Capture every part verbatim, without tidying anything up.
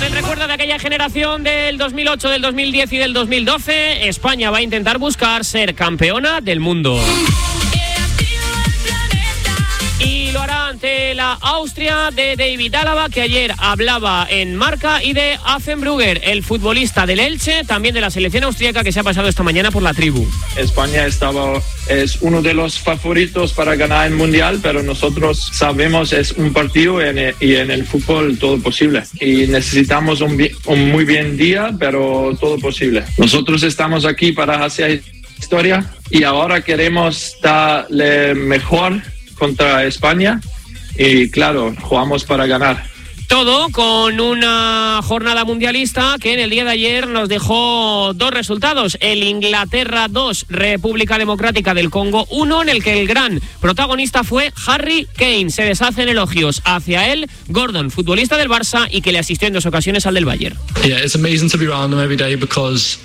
el recuerdo de aquella generación del dos mil ocho, del dos mil diez y del dos mil doce, España va a intentar buscar ser campeona del mundo. Y lo hará ante la Austria de David Alaba, que ayer hablaba en Marca, y de Affenbrugger, el futbolista del Elche, también de la selección austríaca, que se ha pasado esta mañana por la tribu. España estaba, es uno de los favoritos para ganar el Mundial, pero nosotros sabemos es un partido en el, y en el fútbol todo posible. Y necesitamos un, un muy bien día, pero todo posible. Nosotros estamos aquí para hacer historia y ahora queremos darle mejor contra España y claro, jugamos para ganar. Todo con una jornada mundialista que en el día de ayer nos dejó dos resultados. El Inglaterra dos, República Democrática del Congo uno, en el que el gran protagonista fue Harry Kane. Se deshacen elogios hacia él, Gordon, futbolista del Barça y que le asistió en dos ocasiones al del Bayern. Yeah, it's amazing to be around them every day because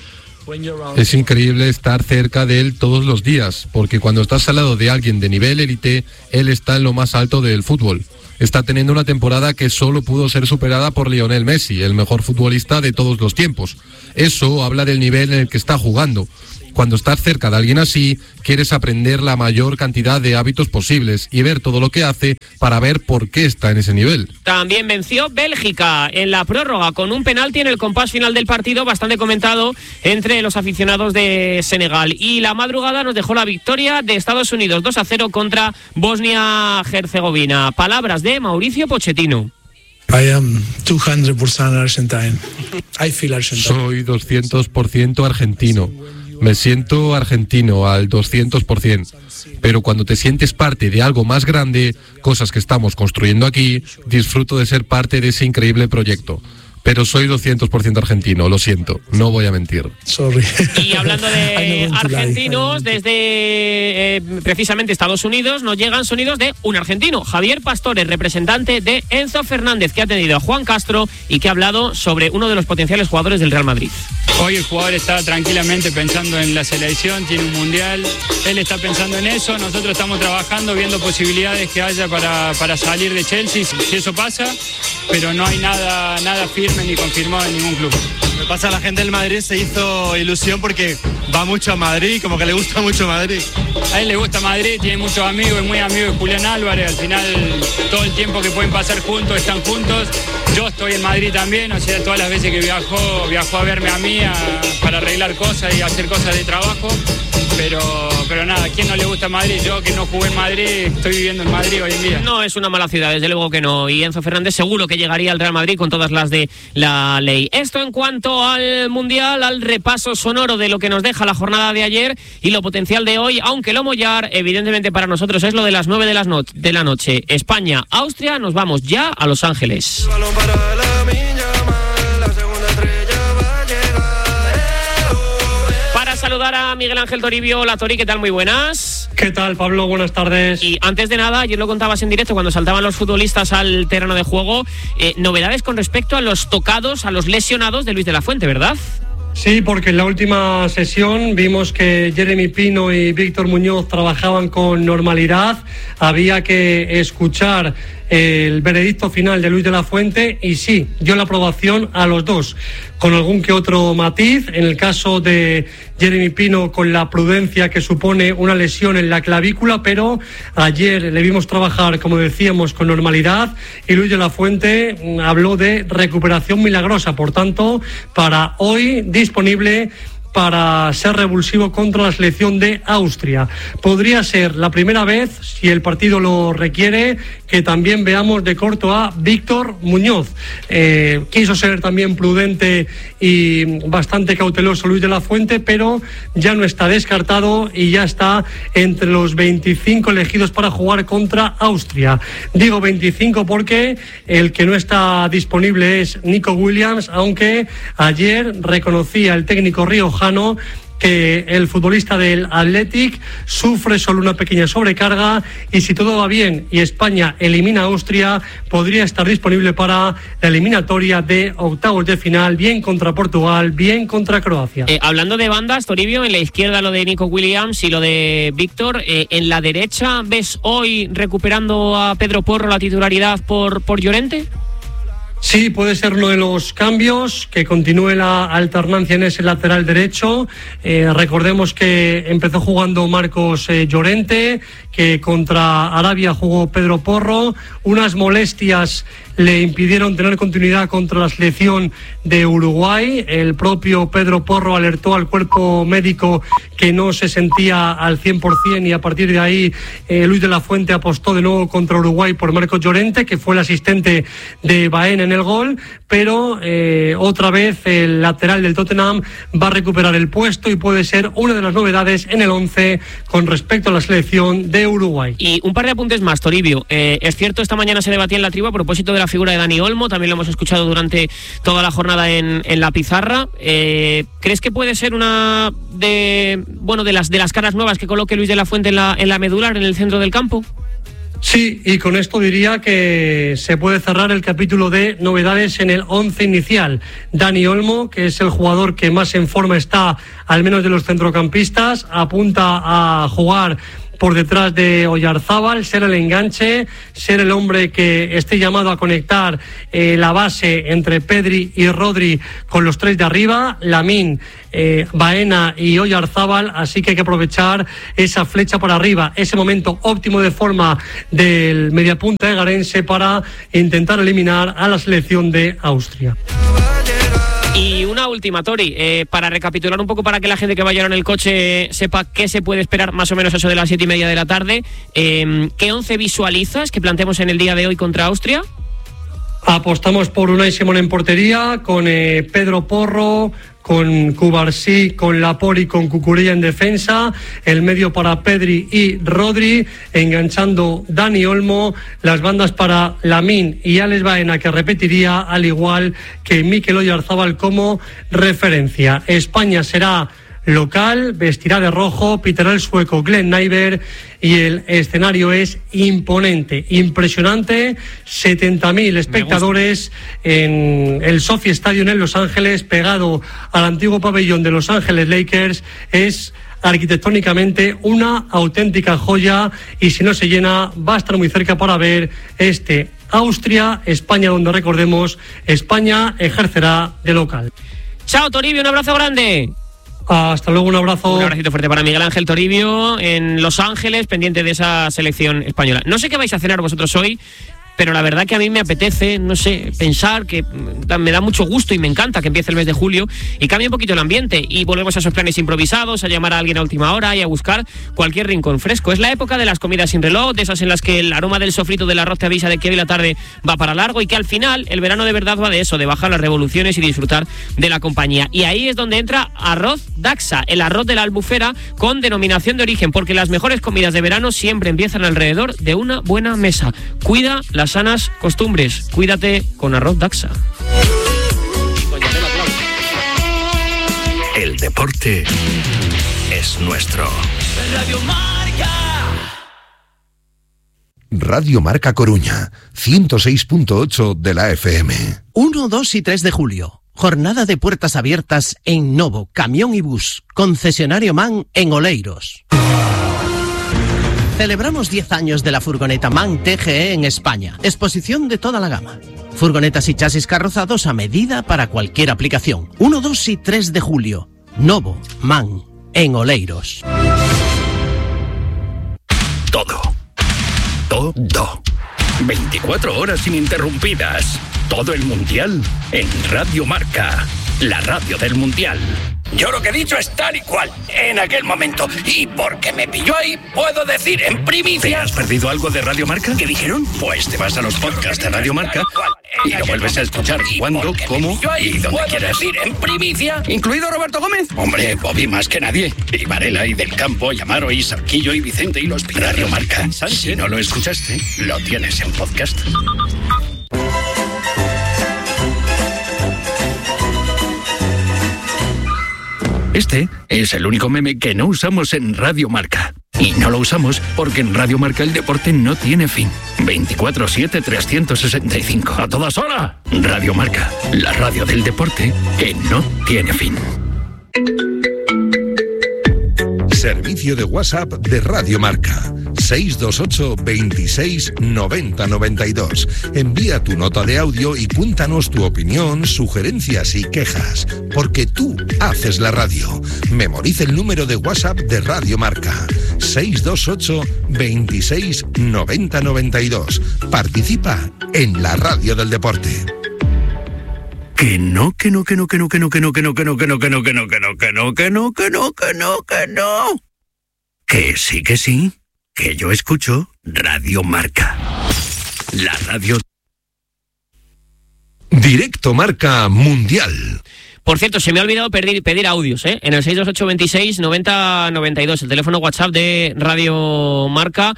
es increíble estar cerca de él todos los días, porque cuando estás al lado de alguien de nivel élite, él está en lo más alto del fútbol. Está teniendo una temporada que solo pudo ser superada por Lionel Messi, el mejor futbolista de todos los tiempos. Eso habla del nivel en el que está jugando. Cuando estás cerca de alguien así, quieres aprender la mayor cantidad de hábitos posibles y ver todo lo que hace para ver por qué está en ese nivel. También venció Bélgica en la prórroga con un penalti en el compás final del partido, bastante comentado entre los aficionados de Senegal. Y la madrugada nos dejó la victoria de Estados Unidos dos a cero contra Bosnia-Herzegovina. Palabras de Mauricio Pochettino. I am two hundred percent Argentine. I feel Argentine. Soy doscientos por ciento argentino. Me siento argentino al doscientos por ciento, pero cuando te sientes parte de algo más grande, cosas que estamos construyendo aquí, disfruto de ser parte de ese increíble proyecto. Pero soy doscientos por ciento argentino, lo siento, no voy a mentir. Sorry. Y hablando de argentinos, desde eh, precisamente Estados Unidos nos llegan sonidos de un argentino, Javier Pastores, representante de Enzo Fernández, que ha atendido a Juan Castro y que ha hablado sobre uno de los potenciales jugadores del Real Madrid. Hoy el jugador está tranquilamente pensando en la selección, tiene un mundial, él está pensando en eso, nosotros estamos trabajando, viendo posibilidades que haya para, para salir de Chelsea, si eso pasa, pero no hay nada, nada firme ni confirmado en ningún club. Me pasa, la gente del Madrid se hizo ilusión porque va mucho a Madrid, como que le gusta mucho Madrid. A él le gusta Madrid, tiene muchos amigos, es muy amigo de Julián Álvarez, al final todo el tiempo que pueden pasar juntos, están juntos. Yo estoy en Madrid también, o sea, todas las veces que viajó, viajó a verme a mí a, para arreglar cosas y hacer cosas de trabajo. Pero, pero nada, ¿a quién no le gusta Madrid? Yo que no jugué en Madrid, estoy viviendo en Madrid hoy en día. No es una mala ciudad, desde luego que no. Y Enzo Fernández seguro que llegaría al Real Madrid con todas las de la ley. Esto en cuanto al Mundial, al repaso sonoro de lo que nos deja la jornada de ayer y lo potencial de hoy, aunque lo mollar, evidentemente para nosotros es lo de las nueve de, las no- de la noche. España, Austria, nos vamos ya a Los Ángeles. Saludar a Miguel Ángel Toribio. Hola Tori, ¿qué tal? Muy buenas. ¿Qué tal, Pablo? Buenas tardes. Y antes de nada, ayer lo contabas en directo cuando saltaban los futbolistas al terreno de juego, eh, novedades con respecto a los tocados, a los lesionados de Luis de la Fuente, ¿verdad? Sí, porque en la última sesión vimos que Jeremy Pino y Víctor Muñoz trabajaban con normalidad. Había que escuchar el veredicto final de Luis de la Fuente y sí, dio la aprobación a los dos, con algún que otro matiz. En el caso de Jeremy Pino, con la prudencia que supone una lesión en la clavícula, pero ayer le vimos trabajar, como decíamos, con normalidad, y Luis de la Fuente habló de recuperación milagrosa. Por tanto, para hoy disponible para ser revulsivo contra la selección de Austria. Podría ser la primera vez, si el partido lo requiere, que también veamos de corto a Víctor Muñoz. Eh, quiso ser también prudente y bastante cauteloso Luis de la Fuente, pero ya no está descartado y ya está entre los veinticinco elegidos para jugar contra Austria. Digo veinticinco porque el que no está disponible es Nico Williams, aunque ayer reconocía el técnico riojano que el futbolista del Athletic sufre solo una pequeña sobrecarga y si todo va bien y España elimina a Austria, podría estar disponible para la eliminatoria de octavos de final, bien contra Portugal, bien contra Croacia. Eh, hablando de bandas, Toribio, en la izquierda lo de Nico Williams y lo de Víctor, eh, en la derecha, ¿ves hoy recuperando a Pedro Porro la titularidad por, por Llorente? Sí, puede ser uno de los cambios, que continúe la alternancia en ese lateral derecho. Eh, recordemos que empezó jugando Marcos eh, Llorente, que contra Arabia jugó Pedro Porro. Unas molestias le impidieron tener continuidad contra la selección de Uruguay. El propio Pedro Porro alertó al cuerpo médico que no se sentía al cien por ciento y a partir de ahí eh, Luis de la Fuente apostó de nuevo contra Uruguay por Marcos Llorente, que fue el asistente de Baena en el gol, pero eh, otra vez el lateral del Tottenham va a recuperar el puesto y puede ser una de las novedades en el once con respecto a la selección de Uruguay. Y un par de apuntes más, Toribio. Eh, es cierto, esta mañana se debatía en la tribu a propósito de la figura de Dani Olmo, también lo hemos escuchado durante toda la jornada en, en la pizarra. Eh, ¿Crees que puede ser una de bueno de las de las caras nuevas que coloque Luis de la Fuente en la, en la medular, en el centro del campo? Sí, y con esto diría que se puede cerrar el capítulo de novedades en el once inicial. Dani Olmo, que es el jugador que más en forma está, al menos de los centrocampistas, apunta a jugar por detrás de Oyarzábal, ser el enganche, ser el hombre que esté llamado a conectar eh, la base entre Pedri y Rodri con los tres de arriba, Lamine, eh, Baena y Oyarzábal, así que hay que aprovechar esa flecha para arriba, ese momento óptimo de forma del mediapunta egarense para intentar eliminar a la selección de Austria. Y una última, Tori, eh, para recapitular un poco, para que la gente que vaya en el coche sepa qué se puede esperar más o menos eso de las siete y media de la tarde. Eh, ¿Qué once visualizas que planteemos en el día de hoy contra Austria? Apostamos por Unai Simón en portería, con eh, Pedro Porro, con Cubarsí, con Laporte y con Cucurella en defensa, el medio para Pedri y Rodri, enganchando Dani Olmo, las bandas para Lamine y Alex Baena, que repetiría, al igual que Mikel Oyarzábal como referencia. España será local, vestirá de rojo, pitará el sueco Glenn Nyberg y el escenario es imponente, impresionante, setenta mil espectadores en el SoFi Stadium en Los Ángeles, pegado al antiguo pabellón de Los Ángeles Lakers. Es arquitectónicamente una auténtica joya y si no se llena va a estar muy cerca para ver este Austria-España, donde recordemos, España ejercerá de local. Chao, Toribio, un abrazo grande. Hasta luego, un abrazo. Un abracito fuerte para Miguel Ángel Toribio en Los Ángeles, pendiente de esa selección española. No sé qué vais a cenar vosotros hoy, pero la verdad que a mí me apetece, no sé, pensar que me da mucho gusto y me encanta que empiece el mes de julio y cambie un poquito el ambiente y volvemos a esos planes improvisados, a llamar a alguien a última hora y a buscar cualquier rincón fresco. Es la época de las comidas sin reloj, de esas en las que el aroma del sofrito del arroz te avisa de que hoy la tarde va para largo y que al final el verano de verdad va de eso, de bajar las revoluciones y disfrutar de la compañía. Y ahí es donde entra Arroz Daxa, el arroz de la Albufera con denominación de origen, porque las mejores comidas de verano siempre empiezan alrededor de una buena mesa. Cuida las sanas costumbres, cuídate con Arroz Daxa. El deporte es nuestro. Radio Marca. Radio Marca Coruña, ciento seis punto ocho de la F M. uno, dos y tres de julio. Jornada de puertas abiertas en Novo, camión y bus. Concesionario MAN en Oleiros. Celebramos diez años de la furgoneta MAN T G E en España. Exposición de toda la gama. Furgonetas y chasis carrozados a medida para cualquier aplicación. uno, dos y tres de julio. Novo, MAN, en Oleiros. Todo. Todo. veinticuatro horas ininterrumpidas. Todo el Mundial en Radio Marca. La radio del Mundial. Yo lo que he dicho es tal y cual, en aquel momento. Y porque me pilló ahí, puedo decir en primicia... ¿Te has perdido algo de Radio Marca? ¿Qué dijeron? Pues te vas a los podcasts de Radio Marca y lo vuelves a escuchar cuando, cómo y donde quieras. Decir en primicia, incluido Roberto Gómez. Hombre, Bobby más que nadie. Y Varela y Del Campo, y Amaro y Sarquillo y Vicente y los Radio Marca. Si no lo escuchaste, lo tienes en podcast. Este es el único meme que no usamos en Radio Marca. Y no lo usamos porque en Radio Marca el deporte no tiene fin. veinticuatro siete, trescientos sesenta y cinco. ¡A todas horas! Radio Marca, la radio del deporte que no tiene fin. Servicio de WhatsApp de Radio Marca. seis dos ocho, veintiséis, noventa, noventa y dos. Envía tu nota de audio y cuéntanos tu opinión, sugerencias y quejas, porque tú haces la radio. Memoriza el número de WhatsApp de Radio Marca, seis dos ocho, veintiséis, noventa, noventa y dos. Participa en la radio del deporte. Que no, que no, que no, que no, que no, que no, que no, que no, que no, que no, que no, que no, que no, que no, que no, que no, que no. Que sí, que sí, que yo escucho Radio Marca. La radio. Directo Marca Mundial. Por cierto, se me ha olvidado pedir, pedir audios, ¿eh? En el seis dos ocho, veintiséis, noventa, noventa y dos, el teléfono WhatsApp de Radio Marca.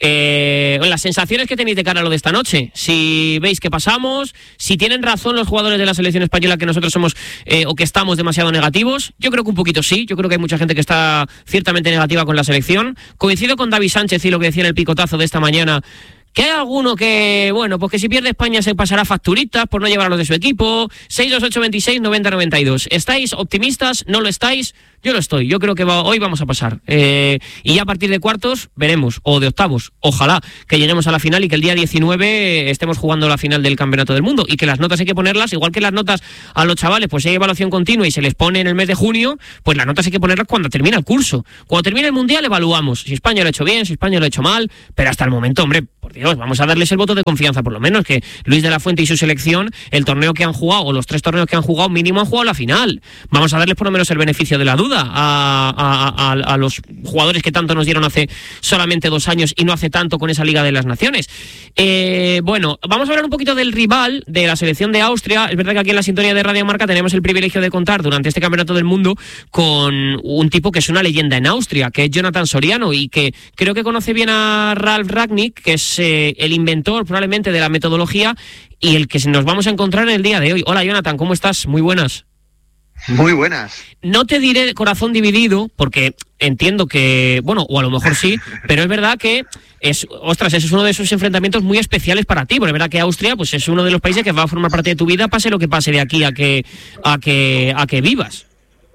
Eh, las sensaciones que tenéis de cara a lo de esta noche. Si veis que pasamos, si tienen razón los jugadores de la selección española que nosotros somos eh, o que estamos demasiado negativos. Yo creo que un poquito sí. Yo creo que hay mucha gente que está ciertamente negativa con la selección. Coincido con David Sánchez y lo que decía en el picotazo de esta mañana, que hay alguno que, bueno, pues que si pierde España se pasará facturitas por no llevar a los de su equipo. seis dos ocho, veintiséis, noventa, noventa y dos. ¿Estáis optimistas? ¿No lo estáis? Yo lo estoy. Yo creo que va, hoy vamos a pasar. Eh, y ya a partir de cuartos veremos. O de octavos. Ojalá que lleguemos a la final y que el día diecinueve estemos jugando la final del Campeonato del Mundo. Y que las notas hay que ponerlas, igual que las notas a los chavales, pues si hay evaluación continua y se les pone en el mes de junio, pues las notas hay que ponerlas cuando termina el curso. Cuando termine el Mundial evaluamos. Si España lo ha hecho bien, si España lo ha hecho mal. Pero hasta el momento, hombre, por Dios, vamos a darles el voto de confianza, por lo menos, que Luis de la Fuente y su selección, el torneo que han jugado, o los tres torneos que han jugado, mínimo han jugado la final. Vamos a darles por lo menos el beneficio de la duda a, a, a, a los jugadores que tanto nos dieron hace solamente dos años y no hace tanto con esa Liga de las Naciones. Eh, bueno, vamos a hablar un poquito del rival de la selección de Austria. Es verdad que aquí en la sintonía de Radio Marca tenemos el privilegio de contar durante este Campeonato del Mundo con un tipo que es una leyenda en Austria, que es Jonathan Soriano, y que creo que conoce bien a Ralf Rangnick, que es eh, el inventor probablemente de la metodología y el que nos vamos a encontrar en el día de hoy. Hola Jonathan, ¿cómo estás? Muy buenas. Muy buenas. No te diré corazón dividido, porque entiendo que, bueno, o a lo mejor sí, pero es verdad que es, ostras, ese es uno de esos enfrentamientos muy especiales para ti, porque es verdad que Austria pues es uno de los países que va a formar parte de tu vida, pase lo que pase de aquí a que a que a que vivas.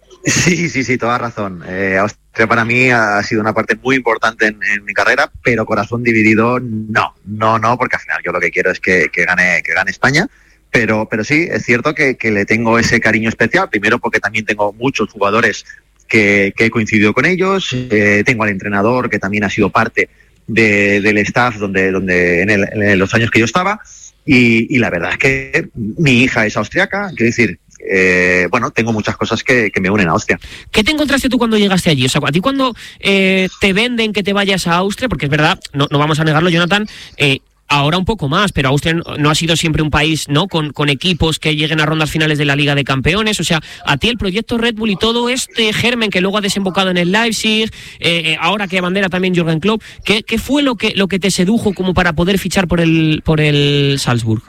Sí, sí, sí, toda razón. Eh, Austria para mí ha sido una parte muy importante en, en mi carrera, pero corazón dividido no, no, no, porque al final yo lo que quiero es que, que gane, que gane España. Pero, pero sí, es cierto que, que le tengo ese cariño especial, primero porque también tengo muchos jugadores que, que he coincidido con ellos, eh, tengo al entrenador que también ha sido parte de, del staff donde, donde en, el, en los años que yo estaba, y, y la verdad es que mi hija es austriaca, quiero decir, eh, bueno, tengo muchas cosas que, que me unen a Austria. ¿Qué te encontraste tú cuando llegaste allí? O sea, a ti cuando eh, te venden que te vayas a Austria, porque es verdad, no, no vamos a negarlo, Jonathan, eh, ahora un poco más, pero Austria no ha sido siempre un país, ¿no?, con, con equipos que lleguen a rondas finales de la Liga de Campeones. O sea, a ti el proyecto Red Bull y todo este germen que luego ha desembocado en el Leipzig, eh, ahora que abandera también Jürgen Klopp, ¿qué, qué fue lo que, lo que te sedujo como para poder fichar por el, por el Salzburg?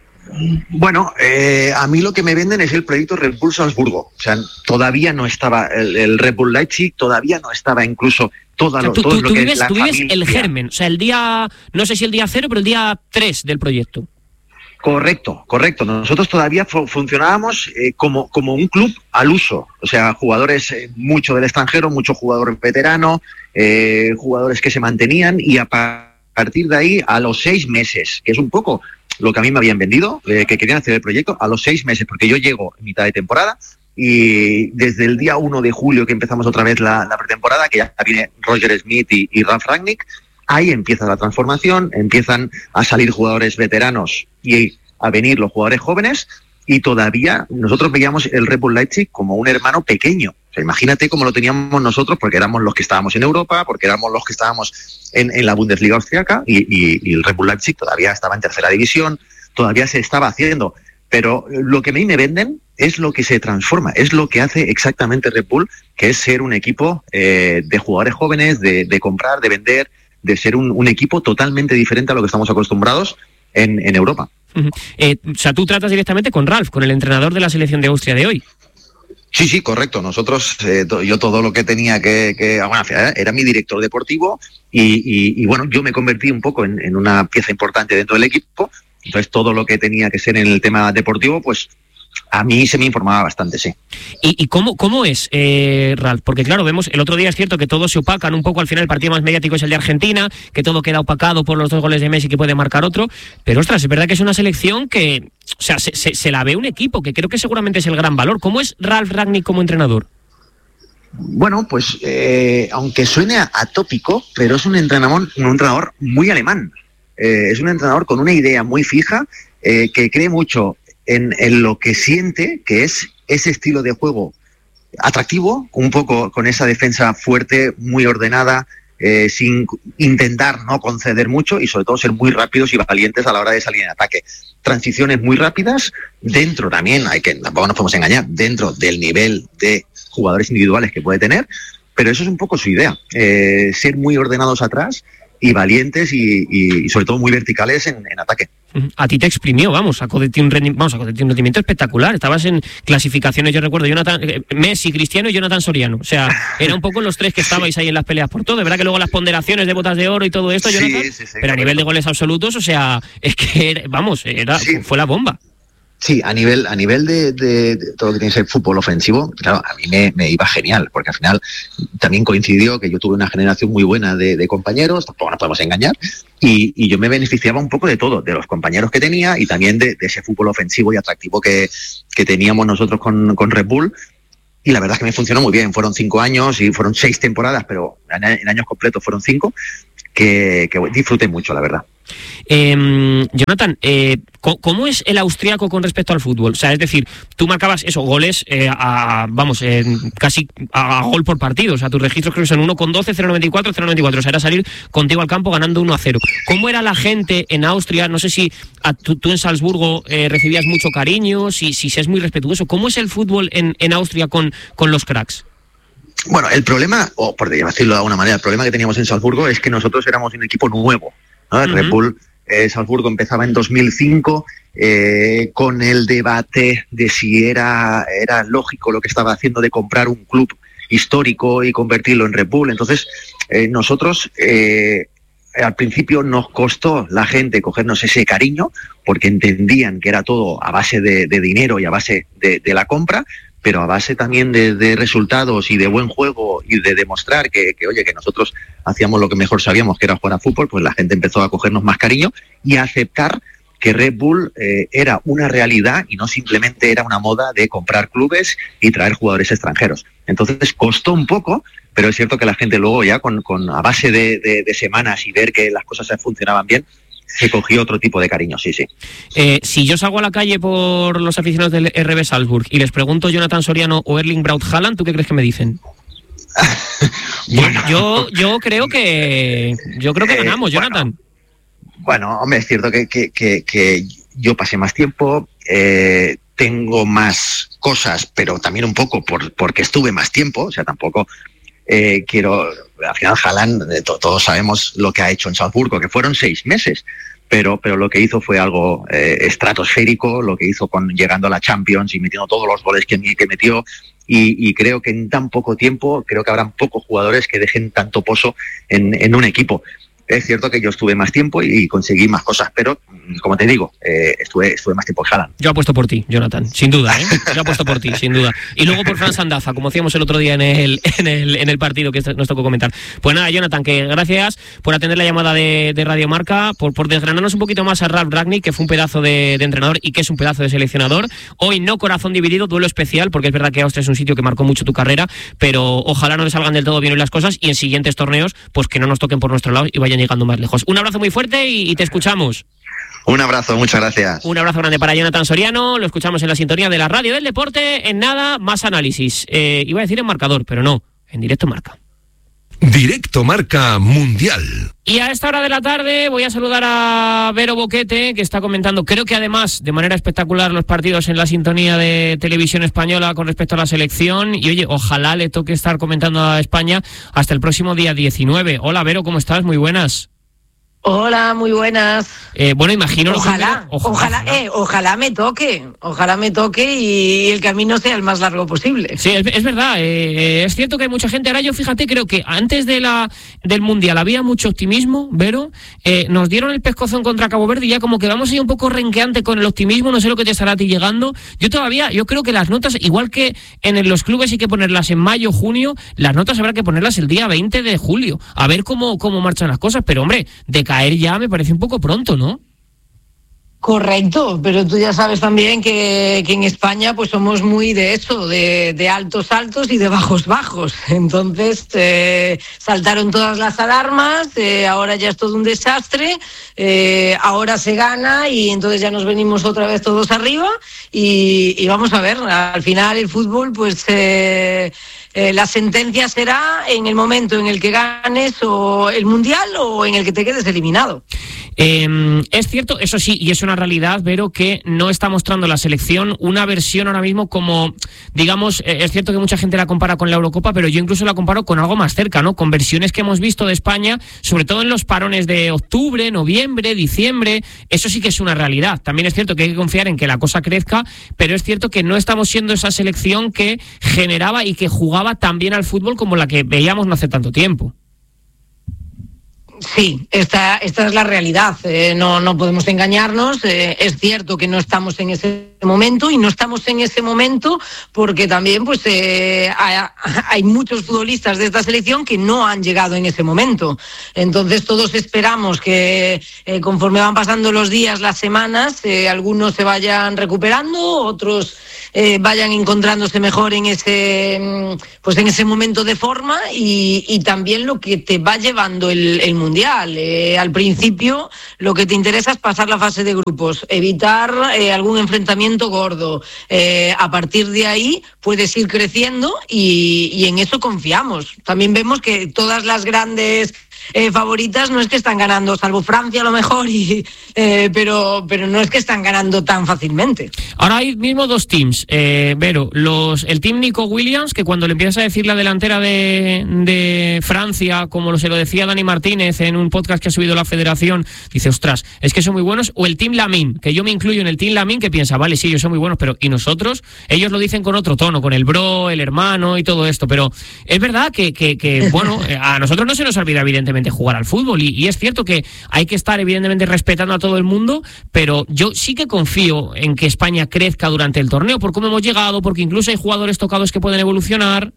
Bueno, eh, a mí lo que me venden es el proyecto Red Bull Salzburgo. O sea, todavía no estaba el, el Red Bull Leipzig, todavía no estaba incluso todo, o sea, lo, tú, todo tú, lo tú que vives, es la tú vives familia. el germen, o sea, el día, no sé si el día cero, pero el día tres del proyecto. Correcto, correcto. Nosotros todavía fu- funcionábamos eh, como, como un club al uso. O sea, jugadores eh, mucho del extranjero, mucho jugador veterano, eh, jugadores que se mantenían, y a pa- partir de ahí, a los seis meses, que es un poco lo que a mí me habían vendido, eh, que querían hacer el proyecto, a los seis meses, porque yo llego en mitad de temporada, y desde el día uno de julio que empezamos otra vez la, la pretemporada, que ya viene Roger Smith y, y Ralf Rangnick, ahí empieza la transformación, empiezan a salir jugadores veteranos y a venir los jugadores jóvenes, y todavía nosotros veíamos el Red Bull Leipzig como un hermano pequeño. O sea, imagínate cómo lo teníamos nosotros, porque éramos los que estábamos en Europa, porque éramos los que estábamos en, en la Bundesliga austriaca, y, y, y el Red Bull Leipzig todavía estaba en tercera división, todavía se estaba haciendo. Pero lo que a mí me venden es lo que se transforma, es lo que hace exactamente Red Bull, que es ser un equipo eh, de jugadores jóvenes, de, de comprar, de vender, de ser un, un equipo totalmente diferente a lo que estamos acostumbrados en, en Europa. Uh-huh. Eh, o sea, tú tratas directamente con Ralf, con el entrenador de la selección de Austria de hoy. Sí, sí, correcto. Nosotros, eh, to, yo todo lo que tenía que... que bueno, era mi director deportivo y, y, y bueno, yo me convertí un poco en, en una pieza importante dentro del equipo. Entonces todo lo que tenía que ser en el tema deportivo, pues a mí se me informaba bastante, sí. ¿Y, y cómo, cómo es, eh, Ralf? Porque claro, vemos, el otro día es cierto que todos se opacan un poco, al final el partido más mediático es el de Argentina, que todo queda opacado por los dos goles de Messi que puede marcar otro, pero ostras, es verdad que es una selección que, o sea, se, se, se la ve un equipo, que creo que seguramente es el gran valor. ¿Cómo es Ralf Rangnick como entrenador? Bueno, pues eh, aunque suene atópico, pero es un entrenador, un entrenador muy alemán. Eh, es un entrenador con una idea muy fija, eh, que cree mucho en, en lo que siente, que es ese estilo de juego atractivo, un poco con esa defensa fuerte, muy ordenada, eh, sin intentar no conceder mucho y sobre todo ser muy rápidos y valientes a la hora de salir en ataque. Transiciones muy rápidas, dentro también, hay que, tampoco nos podemos engañar, dentro del nivel de jugadores individuales que puede tener, pero eso es un poco su idea, eh, ser muy ordenados atrás y valientes y, y, y sobre todo muy verticales en, en ataque. A ti te exprimió, vamos, sacó de ti un rendimiento, vamos, sacó de ti un rendimiento espectacular. Estabas en clasificaciones, yo recuerdo, Jonathan, eh, Messi, Cristiano y Jonathan Soriano. O sea, era un poco los tres que estabais ahí en las peleas por todo. Es verdad que luego las ponderaciones de botas de oro y todo esto, Jonathan, sí, sí, sí, pero a nivel de goles absolutos, o sea, es que, era, vamos, era, sí. fue la bomba. Sí, a nivel a nivel de, de, de todo lo que tiene que ser fútbol ofensivo, claro, a mí me, me iba genial, porque al final también coincidió que yo tuve una generación muy buena de, de compañeros, tampoco nos podemos engañar, y, y yo me beneficiaba un poco de todo, de los compañeros que tenía y también de, de ese fútbol ofensivo y atractivo que, que teníamos nosotros con, con Red Bull, y la verdad es que me funcionó muy bien. Fueron cinco años y fueron seis temporadas, pero en, en años completos fueron cinco, que, que disfruté mucho, la verdad. Eh, Jonathan, eh, ¿cómo es el austríaco con respecto al fútbol? O sea, es decir, tú marcabas eso, goles eh, a, vamos, eh, casi a, a gol por partido. O sea, tus registros creo que son uno con doce, cero noventa y cuatro, cero noventa y cuatro. O sea, era salir contigo al campo ganando uno a cero. ¿Cómo era la gente en Austria? No sé si a, tú, tú en Salzburgo eh, recibías mucho cariño, si, si se es muy respetuoso. ¿Cómo es el fútbol en, en Austria con, con los cracks? Bueno, el problema, o por decirlo de alguna manera, el problema que teníamos en Salzburgo es que nosotros éramos un equipo nuevo, ¿no? El uh-huh. Red Bull eh, Salzburgo empezaba en dos mil cinco eh, con el debate de si era, era lógico lo que estaba haciendo de comprar un club histórico y convertirlo en Red Bull. Entonces, eh, nosotros eh, al principio nos costó la gente cogernos ese cariño porque entendían que era todo a base de, de dinero y a base de, de la compra, pero a base también de, de resultados y de buen juego y de demostrar que, que, oye, que nosotros hacíamos lo que mejor sabíamos, que era jugar a fútbol, pues la gente empezó a cogernos más cariño y a aceptar que Red Bull eh, era una realidad y no simplemente era una moda de comprar clubes y traer jugadores extranjeros. Entonces costó un poco, pero es cierto que la gente luego ya con, con a base de, de, de semanas y ver que las cosas funcionaban bien, se cogió otro tipo de cariño, sí, sí. Eh, si yo salgo a la calle por los aficionados del R B Salzburg y les pregunto Jonathan Soriano o Erling Braut Haaland, ¿tú qué crees que me dicen? bueno. yo, yo creo que yo creo que eh, ganamos, Jonathan. Bueno, bueno, hombre, es cierto que, que, que, que yo pasé más tiempo, eh, tengo más cosas, pero también un poco por, porque estuve más tiempo, o sea, tampoco... Eh, quiero, al final Haaland, to, todos sabemos lo que ha hecho en Salzburgo, que fueron seis meses, pero, pero lo que hizo fue algo eh, estratosférico, lo que hizo con llegando a la Champions y metiendo todos los goles que, que metió, y, y creo que en tan poco tiempo, creo que habrán pocos jugadores que dejen tanto pozo en, en un equipo. Es cierto que yo estuve más tiempo y conseguí más cosas, pero, como te digo, eh, estuve, estuve más tiempo en Haaland. Yo apuesto por ti, Jonathan, sin duda, ¿eh? Yo apuesto por ti, sin duda. Y luego por Fran Sandaza, como hacíamos el otro día en el, en el, en el partido que nos tocó comentar. Pues nada, Jonathan, que gracias por atender la llamada de, de Radio Marca, por, por desgranarnos un poquito más a Ralf Rangnick, que fue un pedazo de, de entrenador y que es un pedazo de seleccionador. Hoy no corazón dividido, duelo especial, porque es verdad que Austria es un sitio que marcó mucho tu carrera, pero ojalá no le salgan del todo bien hoy las cosas y en siguientes torneos, pues que no nos toquen por nuestro lado y vayan llegando más lejos. Un abrazo muy fuerte y, y te escuchamos. Un abrazo, muchas gracias. Un abrazo grande para Jonathan Soriano. Lo escuchamos en la sintonía de la radio del deporte. En nada, más análisis. Eh, iba a decir en marcador, pero no, en Directo Marca. Directo Marca Mundial. Y a esta hora de la tarde voy a saludar a Vero Boquete, que está comentando, creo que además de manera espectacular, los partidos en la sintonía de Televisión Española con respecto a la selección. Y oye, ojalá le toque estar comentando a España hasta el próximo día diecinueve. Hola Vero, ¿cómo estás? Muy buenas. Hola, muy buenas. Eh, bueno, imagino... Ojalá, primero, ojalá, ojalá, ojalá. Eh, ojalá me toque, ojalá me toque y el camino sea el más largo posible. Sí, es, es verdad, eh, es cierto que hay mucha gente. Ahora yo, fíjate, creo que antes de la del Mundial había mucho optimismo, Vero, eh, nos dieron el pescozón contra Cabo Verde y ya como que vamos ahí un poco renqueante con el optimismo, no sé lo que te estará a ti llegando. Yo todavía, yo creo que las notas, igual que en los clubes hay que ponerlas en mayo, junio, las notas habrá que ponerlas el día veinte de julio, a ver cómo, cómo marchan las cosas, pero hombre, de caer ya me parece un poco pronto, ¿no? Correcto, pero tú ya sabes también que, que en España pues somos muy de eso, de, de altos altos y de bajos bajos. Entonces eh, saltaron todas las alarmas, eh, ahora ya es todo un desastre, eh, ahora se gana y entonces ya nos venimos otra vez todos arriba y, y vamos a ver, al final el fútbol pues... Eh, Eh, la sentencia será en el momento en el que ganes o el Mundial o en el que te quedes eliminado. Eh, es cierto, eso sí, y es una realidad, Vero, que no está mostrando la selección una versión ahora mismo como, digamos, eh, es cierto que mucha gente la compara con la Eurocopa, pero yo incluso la comparo con algo más cerca, ¿no? Con versiones que hemos visto de España, sobre todo en los parones de octubre, noviembre, diciembre, eso sí que es una realidad. También es cierto que hay que confiar en que la cosa crezca, pero es cierto que no estamos siendo esa selección que generaba y que jugaba tan bien al fútbol como la que veíamos no hace tanto tiempo. Sí, esta, esta es la realidad, eh, no, no podemos engañarnos, eh, es cierto que no estamos en ese momento y no estamos en ese momento porque también pues eh, hay, hay muchos futbolistas de esta selección que no han llegado en ese momento, entonces todos esperamos que eh, conforme van pasando los días, las semanas, eh, algunos se vayan recuperando, otros eh, vayan encontrándose mejor en ese, pues en ese momento de forma y, y también lo que te va llevando el, el Mundial. Eh, al principio lo que te interesa es pasar la fase de grupos, evitar eh, algún enfrentamiento gordo. Eh, a partir de ahí puedes ir creciendo y, y en eso confiamos. También vemos que todas las grandes eh, favoritas no es que están ganando, salvo Francia a lo mejor, y, eh, pero, pero no es que están ganando tan fácilmente. Ahora hay mismo dos teams, eh, Vero, los, el team Nico Williams, que cuando le empiezas a decir la delantera de, de Francia, como se lo decía Dani Martínez en un podcast que ha subido la Federación, dice, ostras, es que son muy buenos, o el team Lamine, que yo me incluyo en el team Lamine, que piensa, vale, sí, ellos son muy buenos, pero ¿y nosotros? Ellos lo dicen con otro tono, con el bro, el hermano y todo esto, pero es verdad que, que, que bueno, a nosotros no se nos olvida evidentemente jugar al fútbol y, y es cierto que hay que estar evidentemente respetando a todo el mundo, pero yo sí que confío en que España crezca durante el torneo, por cómo hemos llegado, porque incluso hay jugadores tocados que pueden evolucionar.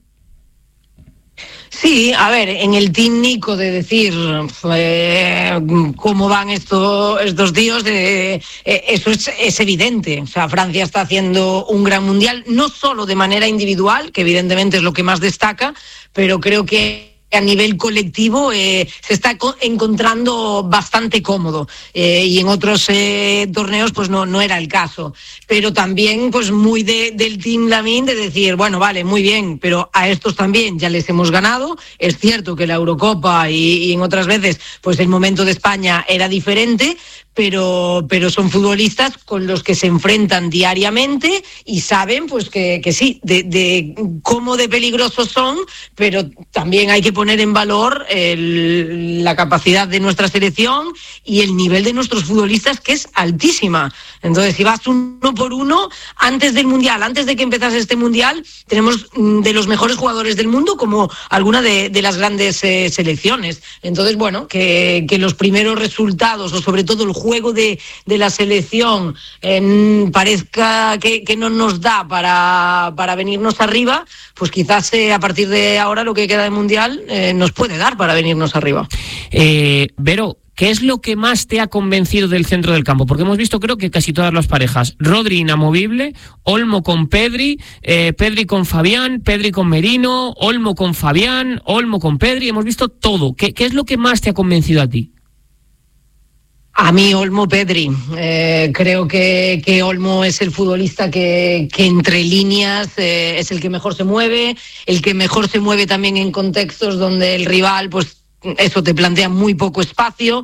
Sí, a ver, en el team Nico de decir eh, cómo van esto, estos días, eh, eh, eso es, es evidente. O sea, Francia está haciendo un gran mundial, no solo de manera individual, que evidentemente es lo que más destaca, pero creo que a nivel colectivo eh, se está co- encontrando bastante cómodo eh, y en otros eh, torneos pues no, no era el caso, pero también pues muy de, del Team Lamine de decir, bueno, vale, muy bien, pero a estos también ya les hemos ganado. Es cierto que la Eurocopa y, y en otras veces pues el momento de España era diferente, pero, pero son futbolistas con los que se enfrentan diariamente y saben pues que, que sí, de, de cómo de peligrosos son, pero también hay que poner en valor el, la capacidad de nuestra selección y el nivel de nuestros futbolistas, que es altísima. Entonces, si vas uno por uno, antes del Mundial, antes de que empezase este Mundial, tenemos de los mejores jugadores del mundo, como alguna de, de las grandes eh, selecciones. Entonces, bueno, que, que los primeros resultados, o sobre todo el juego de, de la selección, eh, parezca que, que no nos da para, para venirnos arriba, pues quizás eh, a partir de ahora lo que queda de Mundial eh, nos puede dar para venirnos arriba. Eh, Vero, ¿qué es lo que más te ha convencido del centro del campo? Porque hemos visto, creo que casi todas las parejas. Rodri inamovible, Olmo con Pedri, eh, Pedri con Fabián, Pedri con Merino, Olmo con Fabián, Olmo con Pedri. Hemos visto todo. ¿Qué, qué es lo que más te ha convencido a ti? A mí Olmo, Pedri. Eh, creo que, que Olmo es el futbolista que, que entre líneas eh, es el que mejor se mueve, el que mejor se mueve también en contextos donde el rival, pues eso te plantea muy poco espacio.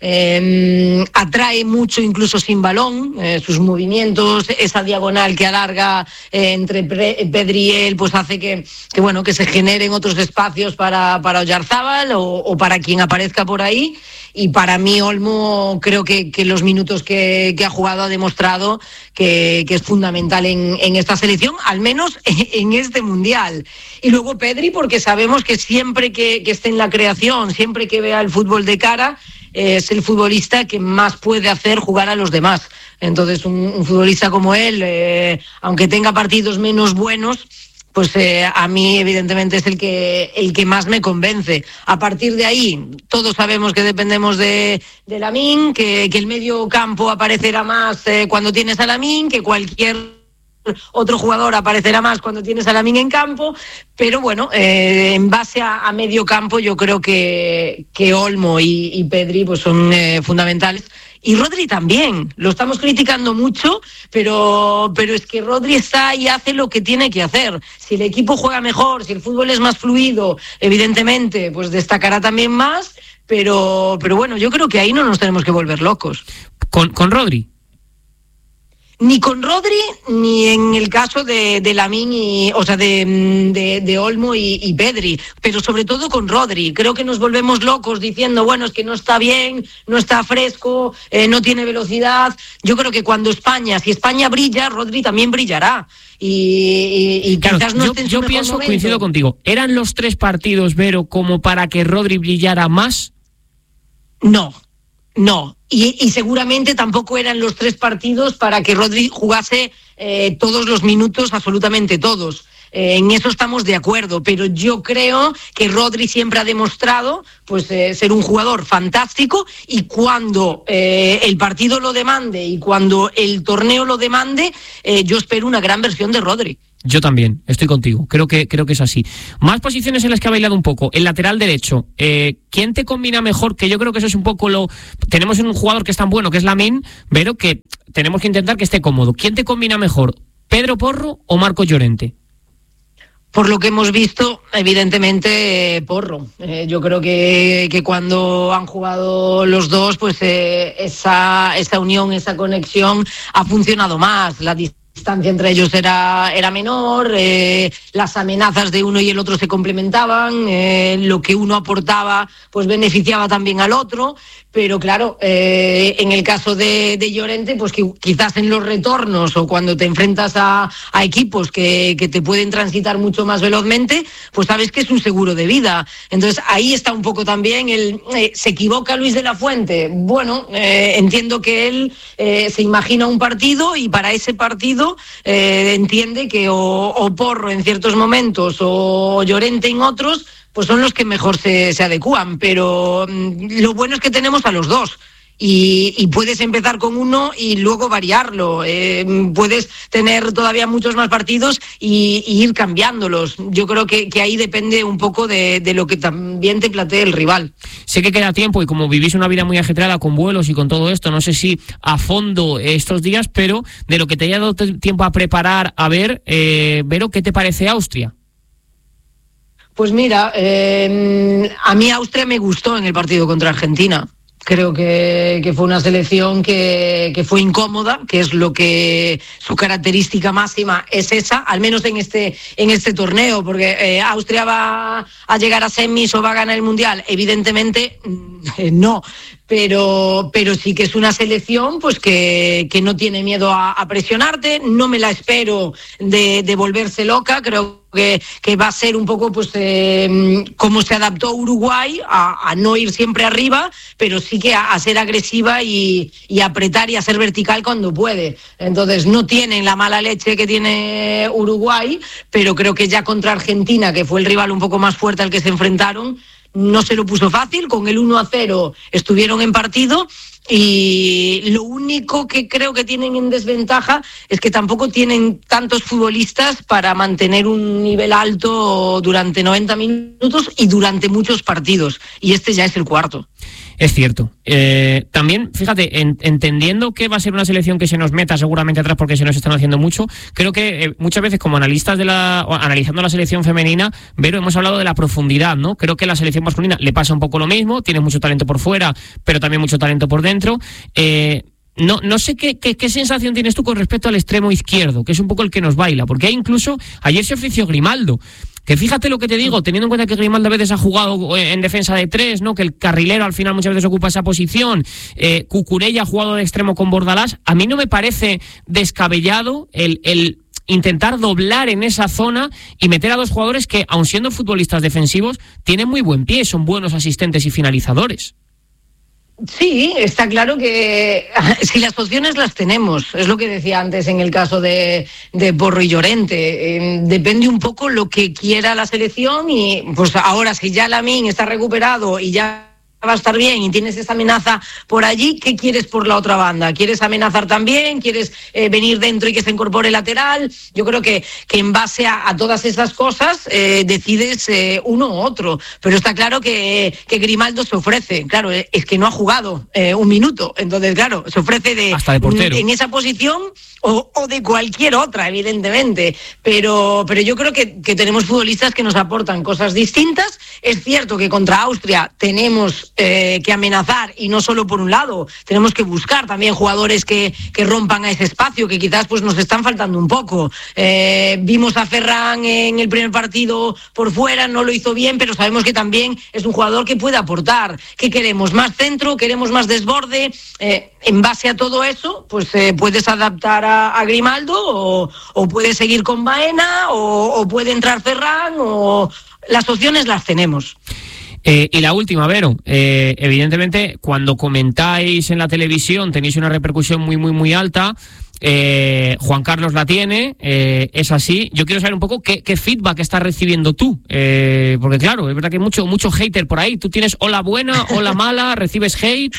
eh, atrae mucho incluso sin balón, eh, sus movimientos, esa diagonal que alarga eh, entre Pedri y él, pues hace que, que bueno, que se generen otros espacios para, para Oyarzábal o, o para quien aparezca por ahí. Y para mí Olmo creo que, que los minutos que, que ha jugado ha demostrado que, que es fundamental en, en esta selección, al menos en este Mundial. Y luego Pedri, porque sabemos que siempre que, que esté en la creación, siempre que vea el fútbol de cara, eh, es el futbolista que más puede hacer jugar a los demás. Entonces un, un futbolista como él, eh, aunque tenga partidos menos buenos, pues eh, a mí evidentemente es el que el que más me convence. A partir de ahí, todos sabemos que dependemos de, de Lamine, que, que el medio campo aparecerá más eh, cuando tienes a Lamine, que cualquier otro jugador aparecerá más cuando tienes a Lamine en campo, pero bueno, eh, en base a, a medio campo yo creo que, que Olmo y, y Pedri pues son eh, fundamentales. Y Rodri también, lo estamos criticando mucho, pero, pero es que Rodri está y hace lo que tiene que hacer. Si el equipo juega mejor, si el fútbol es más fluido, evidentemente, pues destacará también más, pero, pero bueno, yo creo que ahí no nos tenemos que volver locos. ¿Con, con Rodri? Ni con Rodri, ni en el caso de, de Lamine, y, o sea, de, de, de Olmo y, y Pedri, pero sobre todo con Rodri. Creo que nos volvemos locos diciendo, bueno, es que no está bien, no está fresco, eh, no tiene velocidad. Yo creo que cuando España, si España brilla, Rodri también brillará. Y, y, y claro, quizás no yo, esté en su yo mejor pienso, momento. coincido contigo, ¿eran los tres partidos, Vero, como para que Rodri brillara más? No. No, y, y seguramente tampoco eran los tres partidos para que Rodri jugase eh, todos los minutos, absolutamente todos. Eh, en eso estamos de acuerdo, pero yo creo que Rodri siempre ha demostrado pues eh, ser un jugador fantástico, y cuando eh, el partido lo demande y cuando el torneo lo demande, eh, yo espero una gran versión de Rodri. Yo también, estoy contigo, creo que creo que es así. Más posiciones en las que ha bailado un poco. El lateral derecho, eh, ¿quién te combina mejor? Que yo creo que eso es un poco lo... Tenemos un jugador que es tan bueno, que es Lamine, pero que tenemos que intentar que esté cómodo. ¿Quién te combina mejor? ¿Pedro Porro o Marcos Llorente? Por lo que hemos visto, evidentemente, eh, Porro. Eh, yo creo que, que cuando han jugado los dos, pues eh, esa, esa unión, esa conexión ha funcionado más. La distancia entre ellos era, era menor, eh, las amenazas de uno y el otro se complementaban, eh, lo que uno aportaba pues beneficiaba también al otro, pero claro, eh, en el caso de, de Llorente, pues que quizás en los retornos o cuando te enfrentas a, a equipos que, que te pueden transitar mucho más velozmente, pues sabes que es un seguro de vida. Entonces ahí está un poco también el... Eh, ¿se equivoca Luis de la Fuente? Bueno, eh, entiendo que él eh, se imagina un partido y para ese partido Eh, entiende que o, o Porro en ciertos momentos o Llorente en otros, pues son los que mejor se, se adecúan, pero mm, lo bueno es que tenemos a los dos. Y, y puedes empezar con uno y luego variarlo. Eh, puedes tener todavía muchos más partidos y, y ir cambiándolos. Yo creo que, que ahí depende un poco de, de lo que también te plantee el rival. Sé que queda tiempo y como vivís una vida muy ajetreada con vuelos y con todo esto, no sé si a fondo estos días, pero de lo que te haya dado tiempo a preparar, a ver, eh, Vero, ¿qué te parece Austria? Pues mira, eh, a mí Austria me gustó en el partido contra Argentina. Creo que, que fue una selección que, que fue incómoda, que es lo que su característica máxima es esa, al menos en este en este torneo, porque eh, Austria va a llegar a semis o va a ganar el Mundial. Evidentemente, eh, no. Pero, pero sí que es una selección pues que, que no tiene miedo a, a presionarte. No me la espero de, de volverse loca. Creo que, que va a ser un poco pues eh, como se adaptó Uruguay a, a no ir siempre arriba, pero sí que a, a ser agresiva y, y apretar y a ser vertical cuando puede. Entonces no tienen la mala leche que tiene Uruguay, pero creo que ya contra Argentina, que fue el rival un poco más fuerte al que se enfrentaron, no se lo puso fácil. Con el uno a cero estuvieron en partido y lo único que creo que tienen en desventaja es que tampoco tienen tantos futbolistas para mantener un nivel alto durante noventa minutos y durante muchos partidos, y este ya es el cuarto. Es cierto. Eh, también, fíjate, en, entendiendo que va a ser una selección que se nos meta seguramente atrás porque se nos están haciendo mucho, creo que eh, muchas veces como analistas de la, o analizando la selección femenina, Vero, hemos hablado de la profundidad, ¿no? Creo que a la selección masculina le pasa un poco lo mismo, tiene mucho talento por fuera, pero también mucho talento por dentro. Eh, No, no sé qué, qué, qué sensación tienes tú con respecto al extremo izquierdo, que es un poco el que nos baila, porque hay incluso, ayer se ofreció Grimaldo, que fíjate lo que te digo, teniendo en cuenta que Grimaldo a veces ha jugado en defensa de tres, ¿no? Que el carrilero al final muchas veces ocupa esa posición, eh, Cucurella ha jugado de extremo con Bordalás, a mí no me parece descabellado el, el intentar doblar en esa zona y meter a dos jugadores que, aun siendo futbolistas defensivos, tienen muy buen pie, son buenos asistentes y finalizadores. Sí, está claro que si las opciones las tenemos, es lo que decía antes en el caso de, de Porro y Llorente, eh, depende un poco lo que quiera la selección y pues ahora si ya Lamine está recuperado y ya va a estar bien y tienes esa amenaza por allí, ¿qué quieres por la otra banda? ¿Quieres amenazar también? ¿Quieres eh, venir dentro y que se incorpore lateral? Yo creo que, que en base a, a todas esas cosas eh, decides eh, uno u otro, pero está claro que, que Grimaldo se ofrece, claro, es que no ha jugado eh, un minuto, entonces claro, se ofrece de, hasta de portero en esa posición o, o de cualquier otra, evidentemente, pero, pero yo creo que, que tenemos futbolistas que nos aportan cosas distintas. Es cierto que contra Austria tenemos Eh, que amenazar y no solo por un lado, tenemos que buscar también jugadores que, que rompan a ese espacio que quizás pues nos están faltando un poco. Eh, vimos a Ferran en el primer partido por fuera, no lo hizo bien, pero sabemos que también es un jugador que puede aportar. ¿Qué queremos? ¿Más centro? ¿Queremos más desborde? Eh, en base a todo eso pues eh, puedes adaptar a, a Grimaldo o, o puedes seguir con Baena o, o puede entrar Ferran o las opciones las tenemos. Eh, y la última, Vero, eh, evidentemente cuando comentáis en la televisión tenéis una repercusión muy, muy, muy alta. Eh, Juan Carlos la tiene, eh, es así. Yo quiero saber un poco qué, qué feedback estás recibiendo tú, eh, porque claro, es verdad que hay mucho, mucho hater por ahí. Tú tienes ola buena, ola mala, recibes hate.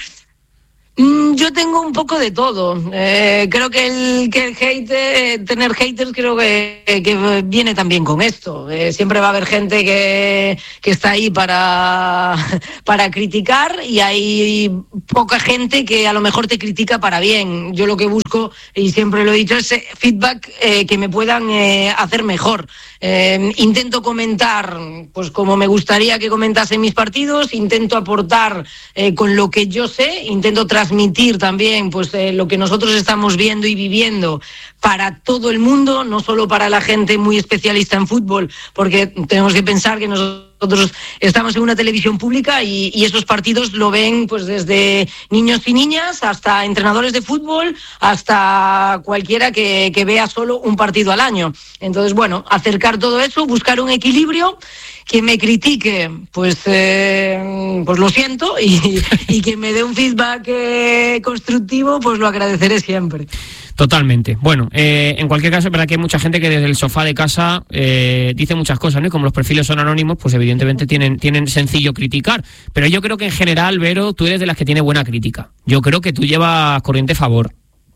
Yo tengo un poco de todo. Eh, creo que el, que el hate, eh, tener haters creo que, que viene también con esto. Eh, siempre va a haber gente que, que está ahí para, para criticar y hay poca gente que a lo mejor te critica para bien. Yo lo que busco, y siempre lo he dicho, es feedback eh, que me puedan eh, hacer mejor. Eh, intento comentar pues como me gustaría que comentase mis partidos, intento aportar eh, con lo que yo sé, intento transmitir también pues eh, lo que nosotros estamos viendo y viviendo para todo el mundo, no solo para la gente muy especialista en fútbol, porque tenemos que pensar que nosotros estamos en una televisión pública y, y esos partidos lo ven pues desde niños y niñas hasta entrenadores de fútbol, hasta cualquiera que, que vea solo un partido al año. Entonces, bueno, acercar todo eso, buscar un equilibrio. Quien me critique, pues eh, pues lo siento, y, y quien me dé un feedback eh, constructivo, pues lo agradeceré siempre. Totalmente. Bueno, eh, en cualquier caso es verdad que hay mucha gente que desde el sofá de casa eh, dice muchas cosas, ¿no? Y como los perfiles son anónimos, pues evidentemente tienen, tienen sencillo criticar. Pero yo creo que en general, Vero, tú eres de las que tiene buena crítica. Yo creo que tú llevas corriente a favor.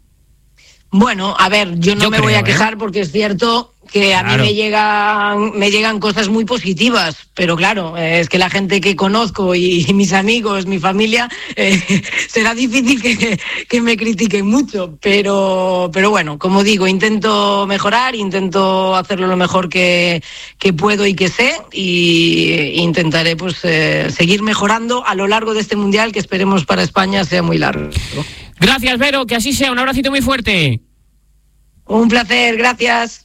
Bueno, a ver, yo no yo me creo, voy a quejar, ¿eh? Porque es cierto que a claro. mí me llegan me llegan cosas muy positivas, pero claro, eh, es que la gente que conozco y, y mis amigos, mi familia, eh, será difícil que, que me critiquen mucho, pero pero bueno, como digo, intento mejorar, intento hacerlo lo mejor que, que puedo y que sé, y intentaré pues eh, seguir mejorando a lo largo de este mundial, que esperemos para España sea muy largo. Gracias, Vero, que así sea, un abracito muy fuerte. Un placer, gracias.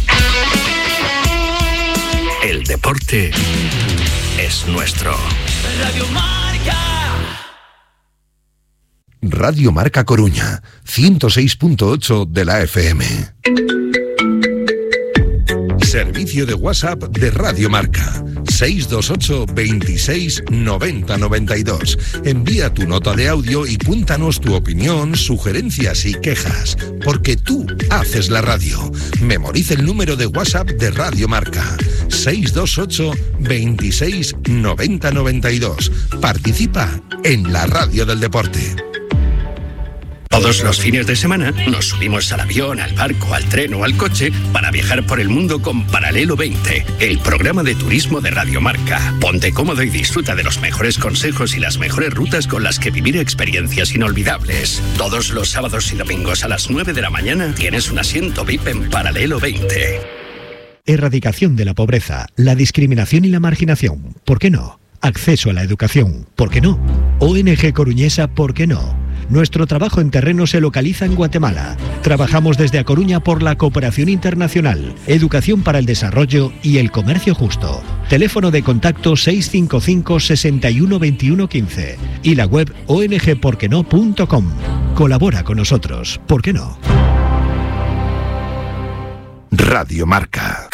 El deporte es nuestro. Radio Marca. Radio Marca Coruña, ciento seis punto ocho de la F M. Servicio de WhatsApp de Radio Marca. seis dos ocho, veintiséis, noventa, noventa y dos. Envía tu nota de audio y cuéntanos tu opinión, sugerencias y quejas, porque tú haces la radio. Memoriza el número de WhatsApp de Radio Marca. seis dos ocho, veintiséis, noventa, noventa y dos. Participa en la radio del deporte. Todos los fines de semana nos subimos al avión, al barco, al tren o al coche para viajar por el mundo con Paralelo veinte, el programa de turismo de Radio Marca. Ponte cómodo y disfruta de los mejores consejos y las mejores rutas con las que vivir experiencias inolvidables. Todos los sábados y domingos a las nueve de la mañana tienes un asiento V I P en Paralelo veinte. Erradicación de la pobreza, la discriminación y la marginación. ¿Por qué no? Acceso a la educación. ¿Por qué no? O N G Coruñesa. ¿Por qué no? Nuestro trabajo en terreno se localiza en Guatemala. Trabajamos desde A Coruña por la cooperación internacional, educación para el desarrollo y el comercio justo. Teléfono de contacto seis cinco cinco, seis uno dos uno uno cinco y la web o n g por qué no punto com. Colabora con nosotros. ¿Por qué no? Radio Marca.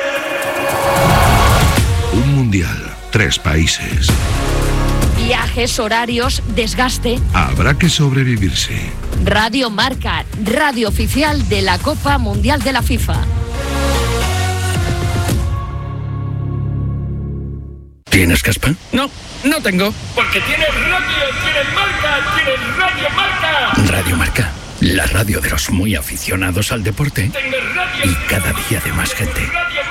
Un mundial, tres países. Viajes, horarios, desgaste. Habrá que sobrevivirse. Radio Marca, radio oficial de la Copa Mundial de la FIFA. ¿Tienes caspa? No, no tengo. Porque tienes radio, tienes marca, tienes Radio Marca. Radio Marca, la radio de los muy aficionados al deporte y cada día de más gente.